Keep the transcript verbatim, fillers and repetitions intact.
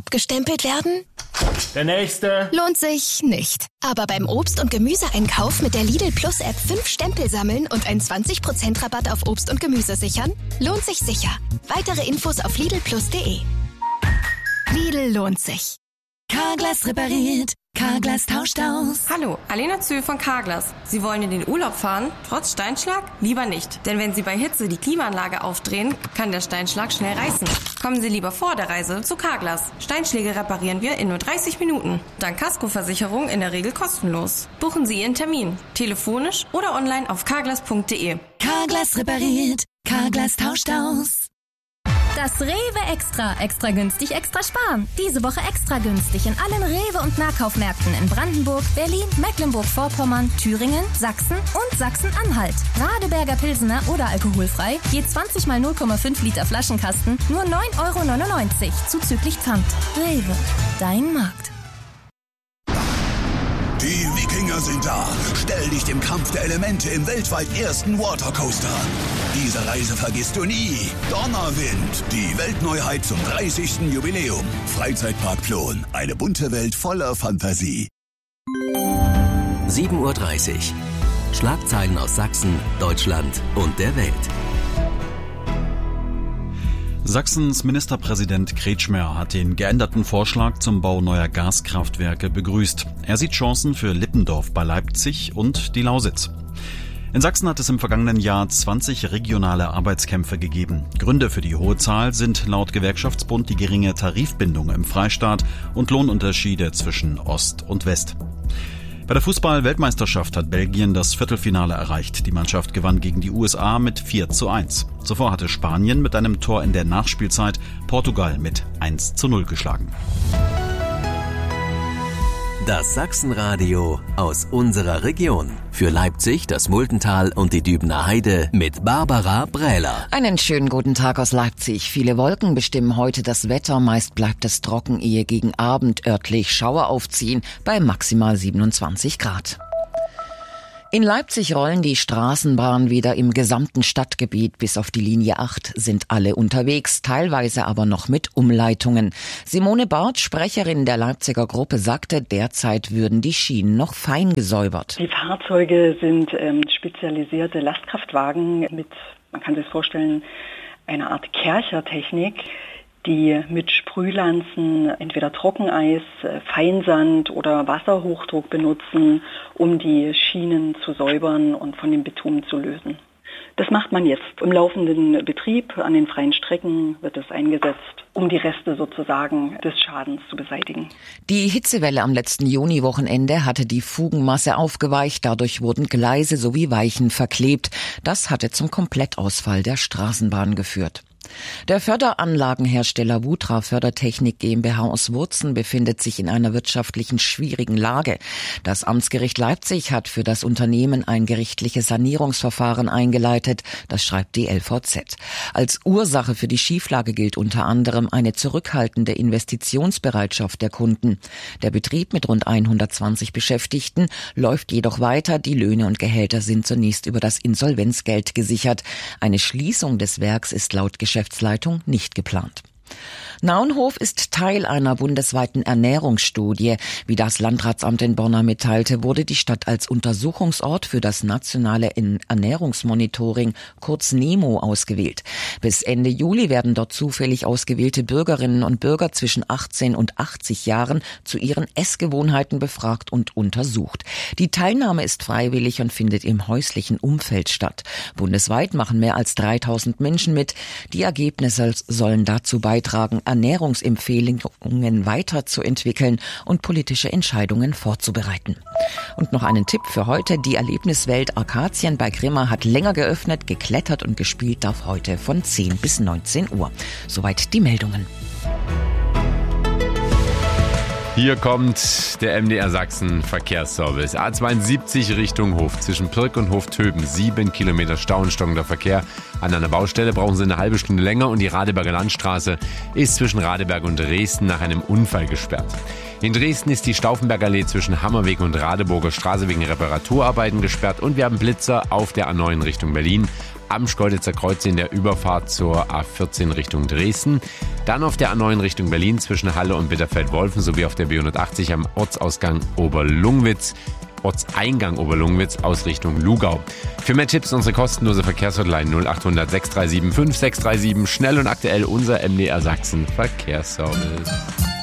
abgestempelt werden? Der nächste. Lohnt sich nicht. Aber beim Obst- und Gemüseeinkauf mit der Lidl Plus App fünf Stempel sammeln und einen zwanzig Prozent Rabatt auf Obst und Gemüse sichern? Lohnt sich sicher. Weitere Infos auf lidl plus punkt de. Lidl lohnt sich. Carglass repariert. Carglass tauscht aus. Hallo, Alena Zühl von Carglass. Sie wollen in den Urlaub fahren, trotz Steinschlag? Lieber nicht. Denn wenn Sie bei Hitze die Klimaanlage aufdrehen, kann der Steinschlag schnell reißen. Kommen Sie lieber vor der Reise zu Carglass. Steinschläge reparieren wir in nur dreißig Minuten. Dank Kaskoversicherung in der Regel kostenlos. Buchen Sie Ihren Termin. Telefonisch oder online auf carglass punkt de. Carglass repariert. Carglass tauscht aus. Das Rewe Extra. Extra günstig, extra sparen. Diese Woche extra günstig in allen Rewe- und Nahkaufmärkten in Brandenburg, Berlin, Mecklenburg-Vorpommern, Thüringen, Sachsen und Sachsen-Anhalt. Radeberger Pilsener oder alkoholfrei, je zwanzig mal null Komma fünf Liter Flaschenkasten, nur neun Euro neunundneunzig, zuzüglich Pfand. Rewe, dein Markt. Die Wikinger sind da. Stell dich dem Kampf der Elemente im weltweit ersten Watercoaster. Diese Reise vergisst du nie. Donnerwind, die Weltneuheit zum dreißigsten Jubiläum. Freizeitpark Plon, eine bunte Welt voller Fantasie. sieben Uhr dreißig. Schlagzeilen aus Sachsen, Deutschland und der Welt. Sachsens Ministerpräsident Kretschmer hat den geänderten Vorschlag zum Bau neuer Gaskraftwerke begrüßt. Er sieht Chancen für Lippendorf bei Leipzig und die Lausitz. In Sachsen hat es im vergangenen Jahr zwanzig regionale Arbeitskämpfe gegeben. Gründe für die hohe Zahl sind laut Gewerkschaftsbund die geringe Tarifbindung im Freistaat und Lohnunterschiede zwischen Ost und West. Bei der Fußball-Weltmeisterschaft hat Belgien das Viertelfinale erreicht. Die Mannschaft gewann gegen die U S A mit vier zu eins. Zuvor hatte Spanien mit einem Tor in der Nachspielzeit Portugal mit eins zu null geschlagen. Das Sachsenradio aus unserer Region. Für Leipzig, das Multental und die Dübener Heide mit Barbara Brähler. Einen schönen guten Tag aus Leipzig. Viele Wolken bestimmen heute das Wetter. Meist bleibt es trocken, ehe gegen Abend örtlich Schauer aufziehen bei maximal siebenundzwanzig Grad. In Leipzig rollen die Straßenbahnen wieder im gesamten Stadtgebiet. Bis auf die Linie acht sind alle unterwegs, teilweise aber noch mit Umleitungen. Simone Barth, Sprecherin der Leipziger Gruppe, sagte, derzeit würden die Schienen noch fein gesäubert. Die Fahrzeuge sind ähm, spezialisierte Lastkraftwagen mit, man kann sich vorstellen, einer Art Kerchertechnik, die mit Sprühlanzen entweder Trockeneis, Feinsand oder Wasserhochdruck benutzen, um die Schienen zu säubern und von dem Bitumen zu lösen. Das macht man jetzt. Im laufenden Betrieb an den freien Strecken wird es eingesetzt, um die Reste sozusagen des Schadens zu beseitigen. Die Hitzewelle am letzten Juniwochenende hatte die Fugenmasse aufgeweicht. Dadurch wurden Gleise sowie Weichen verklebt. Das hatte zum Komplettausfall der Straßenbahn geführt. Der Förderanlagenhersteller Wutra Fördertechnik GmbH aus Wurzen befindet sich in einer wirtschaftlichen schwierigen Lage. Das Amtsgericht Leipzig hat für das Unternehmen ein gerichtliches Sanierungsverfahren eingeleitet, das schreibt die L V Z. Als Ursache für die Schieflage gilt unter anderem eine zurückhaltende Investitionsbereitschaft der Kunden. Der Betrieb mit rund hundertzwanzig Beschäftigten läuft jedoch weiter. Die Löhne und Gehälter sind zunächst über das Insolvenzgeld gesichert. Eine Schließung des Werks ist laut Geschäftsleitung nicht geplant. Naunhof ist Teil einer bundesweiten Ernährungsstudie. Wie das Landratsamt in Borna mitteilte, wurde die Stadt als Untersuchungsort für das nationale Ernährungsmonitoring, kurz NEMO, ausgewählt. Bis Ende Juli werden dort zufällig ausgewählte Bürgerinnen und Bürger zwischen achtzehn und achtzig Jahren zu ihren Essgewohnheiten befragt und untersucht. Die Teilnahme ist freiwillig und findet im häuslichen Umfeld statt. Bundesweit machen mehr als dreitausend Menschen mit. Die Ergebnisse sollen dazu beitragen, Ernährungsempfehlungen weiterzuentwickeln und politische Entscheidungen vorzubereiten. Und noch einen Tipp für heute. Die Erlebniswelt Arkadien bei Grimma hat länger geöffnet, geklettert und gespielt darf heute von zehn bis neunzehn Uhr. Soweit die Meldungen. Hier kommt der M D R Sachsen Verkehrsservice. A zweiundsiebzig Richtung Hof. Zwischen Pirk und Hoftöben. Sieben Kilometer Stau und stockender Verkehr. An einer Baustelle brauchen Sie eine halbe Stunde länger und die Radeberger Landstraße ist zwischen Radeberg und Dresden nach einem Unfall gesperrt. In Dresden ist die Stauffenbergallee zwischen Hammerweg und Radeburger Straße wegen Reparaturarbeiten gesperrt und wir haben Blitzer auf der A neun Richtung Berlin. am Schkeuditzer Kreuz in der Überfahrt zur A vierzehn Richtung Dresden. Dann auf der A neun Richtung Berlin zwischen Halle und Bitterfeld-Wolfen sowie auf der B hundertachtzig am Ortsausgang Oberlungwitz. Ortseingang Oberlungwitz aus Richtung Lugau. Für mehr Tipps unsere kostenlose Verkehrshotline null acht hundert sechs drei sieben fünf sechs drei sieben. Schnell und aktuell unser M D R Sachsen Verkehrsservice.